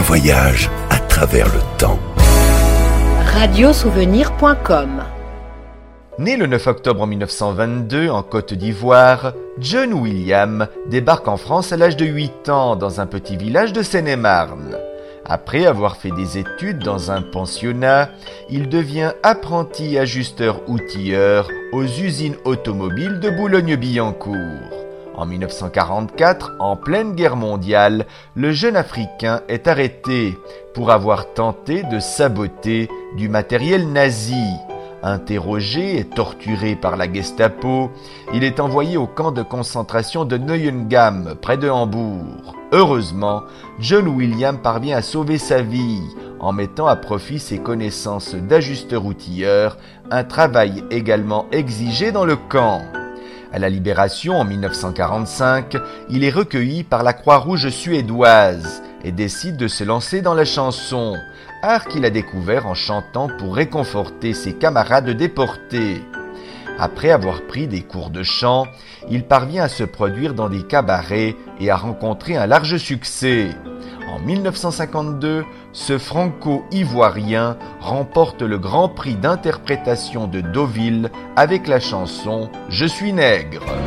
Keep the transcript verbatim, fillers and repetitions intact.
voyage à travers le temps. radiosouvenir point com. Né le neuf octobre mille neuf cent vingt-deux en Côte d'Ivoire, John William débarque en France à l'âge de huit ans dans un petit village de Seine-et-Marne. Après avoir fait des études dans un pensionnat, il devient apprenti ajusteur-outilleur aux usines automobiles de Boulogne-Billancourt. En mille neuf cent quarante-quatre, en pleine guerre mondiale, le jeune Africain est arrêté pour avoir tenté de saboter du matériel nazi. Interrogé et torturé par la Gestapo, il est envoyé au camp de concentration de Neuengamme, près de Hambourg. Heureusement, John William parvient à sauver sa vie en mettant à profit ses connaissances d'ajusteur-outilleur, un travail également exigé dans le camp. À la Libération en mille neuf cent quarante-cinq, il est recueilli par la Croix-Rouge suédoise et décide de se lancer dans la chanson, art qu'il a découvert en chantant pour réconforter ses camarades déportés. Après avoir pris des cours de chant, il parvient à se produire dans des cabarets et à rencontrer un large succès. En mille neuf cent cinquante-deux, ce franco-ivoirien remporte le Grand Prix d'interprétation de Deauville avec la chanson « Je suis nègre ».